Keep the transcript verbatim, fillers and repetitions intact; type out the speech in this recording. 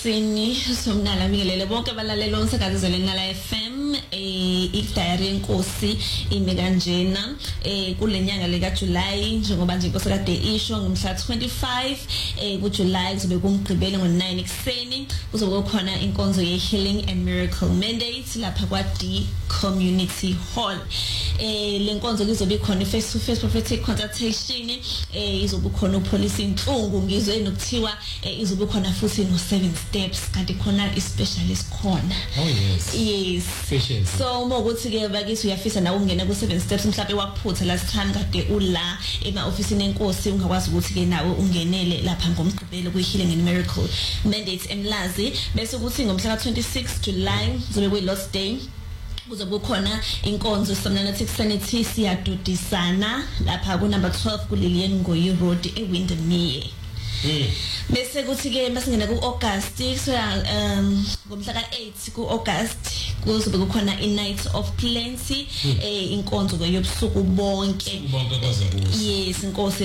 enkosini somnala bingelele bonke abalaleli omsakazweni Nala F M eh idiary yenkosi ime kanjena eh kulenyanga leka July njengoba nje inkosi kade isho ngomhla twenty-five eh ku July kuzobe kumgqibelo ngo nine ekseni kuzobe khona inkonzo ye Healing and Miracle Mandate lapha kwa D Community Hall. Eh lenkonzo lizobe khona face to face prophetic consultation eh izobe khona upolice inhlungu ngizwe nokuthiwa izobe khona futhi no seven steps kanti khona ispecialist khona. Oh yes. Yes. Patience. So uma ukuthi ke bakithi uyafisa nawe ungena ku seven steps mhlawumbe wakuphutha last time kade ula ema office nenkosi ungakwazi ukuthi ke nawe ungenele lapha ngomgqibelo ku Healing and Miracle Mandate eMlazi bese ukuthi ngomhla ka twenty-six July zobe kuyi Lord's Day kuzobe khona inkonzo somnatic sanity siyadudisana lapha ku number twelve ku Lillian Ngoyi Road eWindermere. Mm. Bese kuthi ke masingena ku August so um ngomhla ka eight ku August kuzobe kukhona i night of plenty eh inkonzo yobusuku bonke. Bonke kwaze kuze. Yes inkosi